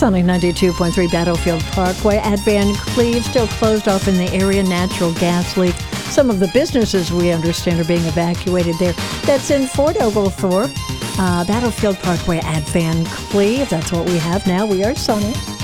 Sonic 92.3 Battlefield Parkway at Van Cleve, still closed off in the area, natural gas leak. Some of the businesses, we understand, are being evacuated there. That's in Fort Oglethorpe, Battlefield Parkway at Van Cleve. That's what we have now. We are Sonic.